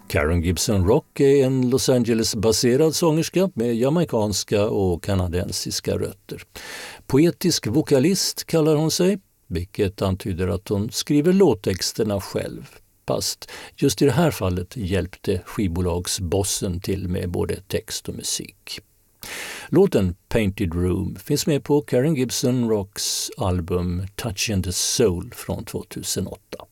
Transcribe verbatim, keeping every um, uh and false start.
Karen Gibson Rock är en Los Angeles-baserad sångerska med jamaikanska och kanadensiska rötter. Poetisk vokalist kallar hon sig, vilket antyder att hon skriver låttexterna själv. Fast just i det här fallet hjälpte skivbolagsbossen till med både text och musik. Låten Painted Room finns med på Karen Gibson Rocks album Touch and the Soul från tvåtusenåtta.